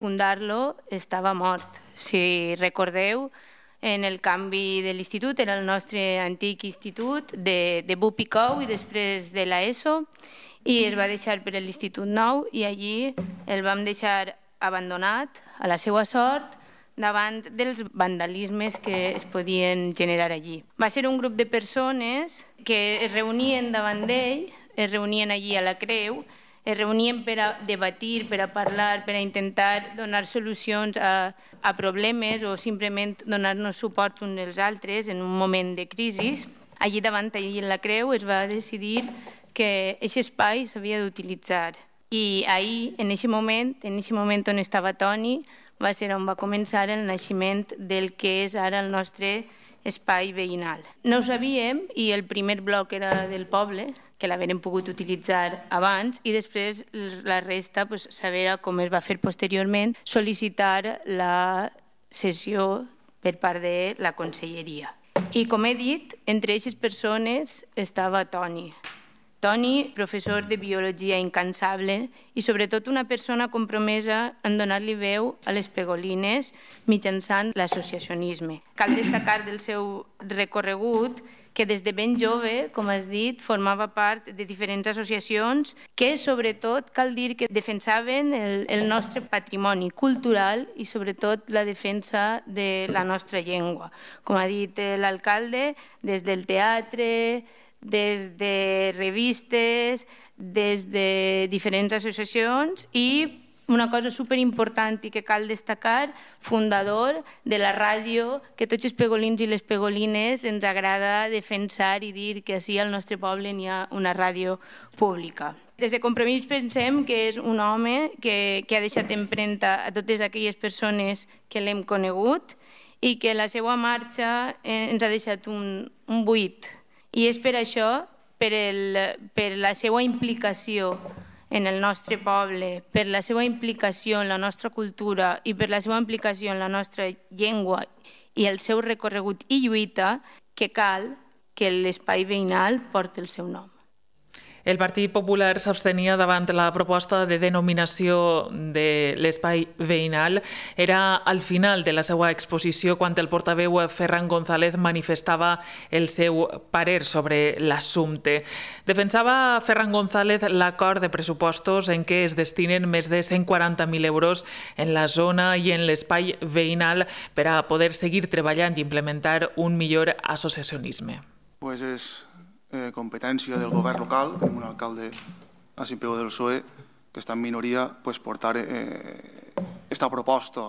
Fundar-lo estava mort. Si recordeu, en el canvi de l'institut, era el nostre antic institut de Bupicou i després de l'ESO, i es va deixar per l'Institut Nou i allí el vam deixar abandonat a la seva sort davant dels vandalismes que es podien generar allí. Va ser un grup de persones que es reunien davant d'ell, es reunien allí a la Creu, es reunien per a debatir, per a parlar, per a intentar donar solucions a problemes o simplement donar-nos suport uns als altres en un moment de crisi. Allí davant, allí en la Creu, es va decidir que aquest espai s'havia d'utilitzar. I ahir, en aquest moment on estava Toni, va ser on va començar el naixement del que és ara el nostre espai veïnal. No ho sabíem i el primer bloc era del poble, que l'haguem pogut utilitzar abans, i després la resta, saber com es va fer posteriorment, sol·licitar la cessió per part de la conselleria. I com he dit, entre aquestes persones estava Toni. Toni, professor de biologia incansable i sobretot una persona compromesa en donar-li veu a les pegolines mitjançant l'associacionisme. Cal destacar del seu recorregut que des de ben jove, com has dit, formava part de diferents associacions que sobretot cal dir que defensaven el nostre patrimoni cultural i sobretot la defensa de la nostra llengua. Com ha dit l'alcalde, des del teatre, des de revistes, des de diferents associacions i una cosa superimportant i que cal destacar, fundador de la ràdio que tots els pegolins i les pegolines ens agrada defensar i dir que així al nostre poble n'hi ha una ràdio pública. Des de Compromís pensem que és un home que ha deixat empremta a totes aquelles persones que l'hem conegut i que la seva marxa ens ha deixat un buit. I és per això, per la seva implicació en el nostre poble, per la seva implicació en la nostra cultura i per la seva implicació en la nostra llengua i el seu recorregut i lluita, que cal que l'espai veïnal porti el seu nom. El Partit Popular s'abstenia davant la proposta de denominació de l'espai veïnal. Era al final de la seva exposició quan el portaveu Ferran González manifestava el seu parer sobre l'assumpte. Defensava Ferran González l'acord de pressupostos en què es destinen més de 140.000 euros en la zona i en l'espai veïnal per a poder seguir treballant i implementar un millor associacionisme. És competència del govern local, tenim un alcalde a Sant Pere del PSOE que està en minoria, portar aquesta proposta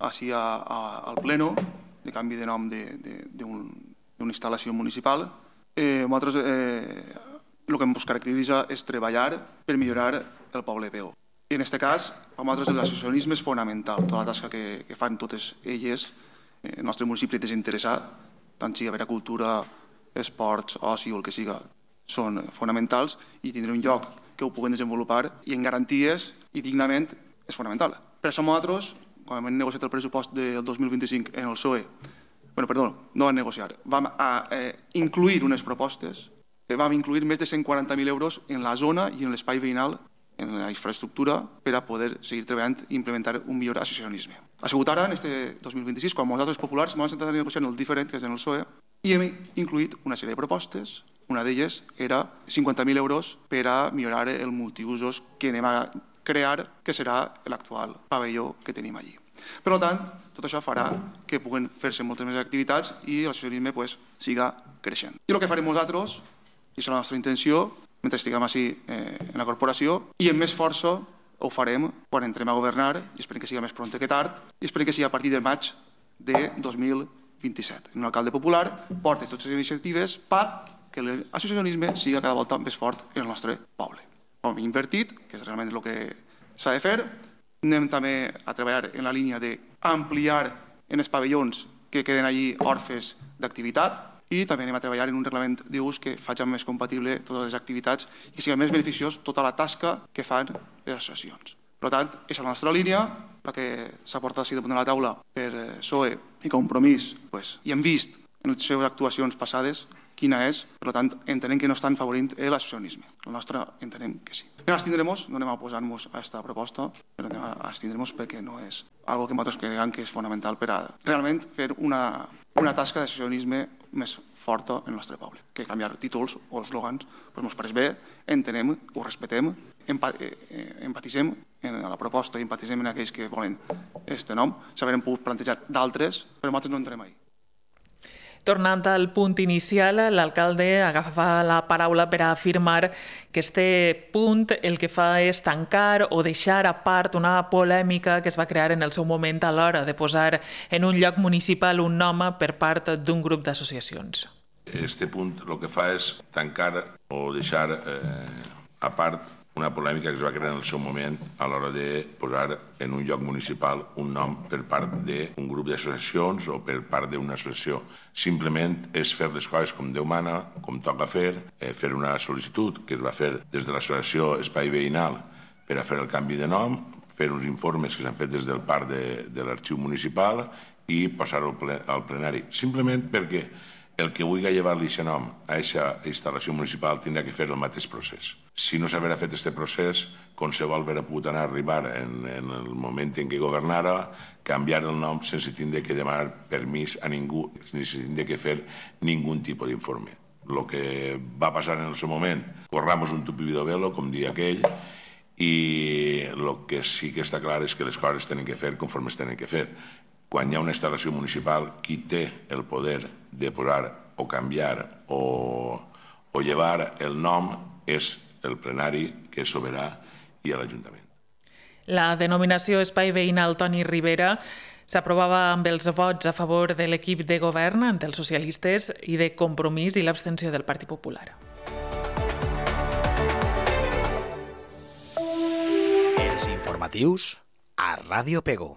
al pleno de canvi de nom d'una instal·lació municipal. Nosaltres el que ens caracteritza és treballar per millorar el poble de Pego. I en aquest cas, per nosaltres l'associacionisme és fonamental. Tota la tasca que fan totes elles, el nostre municipi desinteressat, tant sigui per a cultura, esports, oci o el que siga, són fonamentals i tindre un lloc que ho puguem desenvolupar i en garanties i dignament és fonamental. Per això nosaltres, quan hem negociat el pressupost del 2025 en el PSOE, no vam negociar, vam incluir unes propostes, vam incluir més de 140.000 euros en la zona i en l'espai veïnal, en la infraestructura, per a poder seguir treballant i implementar un millor associacionisme. Ha sigut ara, en aquest 2026, quan nosaltres populars vam intentar negociar el diferent, que és en el PSOE, i hem incluït una sèrie de propostes. Una d'elles era 50.000 euros per a millorar el multiusos que anem a crear, que serà l'actual pavelló que tenim allí. Per tant, tot això farà que puguen fer-se moltes més activitats i l'associacionisme siga creixent. I el que farem nosaltres, i és la nostra intenció, mentre estiguem així en la corporació, i amb més força ho farem quan entrem a governar, i esperem que sigui més pront que tard, i esperem que sigui a partir del maig de 2027. Un alcalde popular porta totes les iniciatives perquè l'associacionisme sigui cada volta més fort en el nostre poble. Hem invertit, que és realment el que s'ha de fer. Anem també a treballar en la línia d'ampliar en els pavellons que queden allí orfes d'activitat i també anem a treballar en un reglament d'ús que faci més compatible totes les activitats i que sigui més beneficiós tota la tasca que fan les associacions. Per tant, és la nostra línia, la que s'ha portat així damunt de la taula per PSOE i Compromís, i hem vist en les seves actuacions passades quina és, per tant, entenem que no estan favorint l'associacionisme. El nostre entenem que sí. No abstindremos, no anem a oposar-nos a aquesta proposta, però anem a abstindremos perquè no és algo que nosaltres creiem que és fonamental per a realment fer una tasca d'associacionisme més forta en el nostre poble. Que canviar títols o eslògans ens pareix bé, entenem, ho respetem, empatitzem en la proposta i empatitzem en aquells que volen aquest nom. S'haurem pogut plantejar d'altres, però nosaltres no entrem ahí. Tornant al punt inicial, l'alcalde agafa la paraula per a afirmar que este punt el que fa és tancar o deixar a part una polèmica que es va crear en el seu moment a l'hora de posar en un lloc municipal un nom per part d'un grup d'associacions. Este punt el que fa és tancar o deixar a part una polèmica que es va crear en el seu moment a l'hora de posar en un lloc municipal un nom per part d'un grup d'associacions o per part d'una associació. Simplement és fer les coses com Déu mana, com toca fer una sol·licitud que es va fer des de l'associació Espai Veïnal per a fer el canvi de nom, fer uns informes que s'han fet des del parc de l'arxiu municipal i passar-ho al plenari. Simplement perquè el que vulgui llevar-li aquest nom a aquesta instal·lació municipal tindrà que fer el mateix procés. Si no s'haurà fet aquest procés, qualsevol hauria pogut arribar en el moment en què governara, canviar el nom sense tindre que demanar permís a ningú, sense tindre que fer ningú tipus d'informe. El que va passar en el seu moment, corramos un tupido velo, com dia aquell, i el que sí que està clar és que les coses tenen que fer conforme es tenen que fer. Quan hi ha una instal·lació municipal, qui té el poder de posar o canviar o llevar el nom és el plenari, que és soberà, i l'Ajuntament. La denominació Espai Veïnal Toni Ribera s'aprovava amb els vots a favor de l'equip de govern, dels socialistes, i de Compromís i l'abstenció del Partit Popular. Els informatius a Ràdio Pego.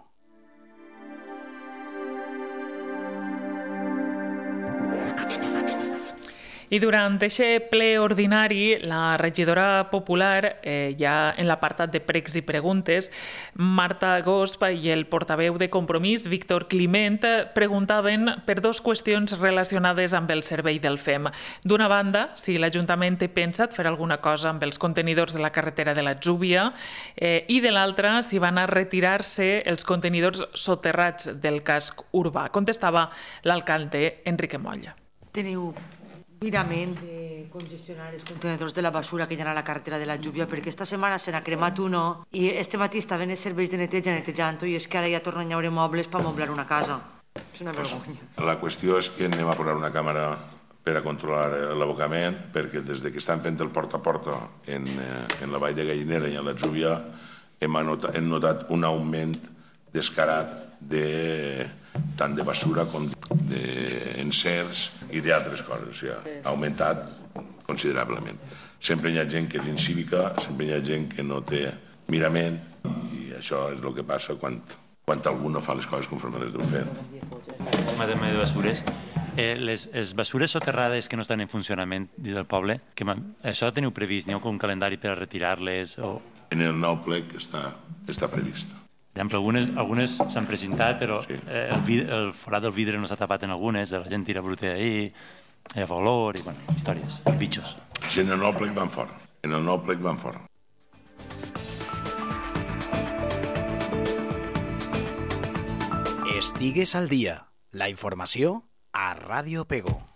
I durant aquest ple ordinari, la regidora popular, ja en l'apartat de pregs i preguntes, Marta Gosp i el portaveu de Compromís, Víctor Climent, preguntaven per dues qüestions relacionades amb el servei del FEM. D'una banda, si l'Ajuntament té pensat fer alguna cosa amb els contenidors de la carretera de l'Atzúbia i de l'altra, si van a retirar-se els contenidors soterrats del casc urbà. Contestava l'alcalde Enrique Molla. Teniu mirament de congestionar els contenedors de la basura que hi ha a la carretera de la Llúvia, perquè esta setmana se n'ha cremat uno i este matí estaven els serveis de neteja netejant-ho i és que ara ja tornen a haure mobles per moblar una casa. És una vergonya. La qüestió és que anem a posar una càmera per a controlar l'abocament, perquè des de que estan fent el porta a porta en la vall de Gallinera i a l'Atzúbia hem notat un augment descarat tant de basura com d'encerts i d'altres coses. O sigui, ha augmentat considerablement. Sempre hi ha gent que és incívica, sempre hi ha gent que no té mirament i això és el que passa quan algú no fa les coses conforme les deu fer. El tema de basures. Les basures soterrades que no estan en funcionament dins del poble, això teniu previst? N'hi ha un calendari per a retirar-les? En el nou plec està previst. Algunes s'han presentat, però el forat del vidre no s'ha tapat en algunes, la gent tira bruta ahí, hi ha olor i històries, bitxos. Si en el nou plec van fora. En el nou plec van fora. Estigues al dia. La informació a Ràdio Pego.